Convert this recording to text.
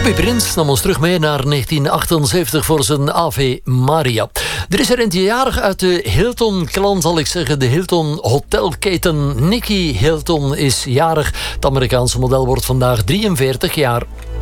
Bobby Prins nam ons terug mee naar 1978 voor zijn Ave Maria. Er is er eentje jarig uit de Hilton-klan, zal ik zeggen. De Hilton-hotelketen. Nikki Hilton is jarig. Het Amerikaanse model wordt vandaag 43 jaar.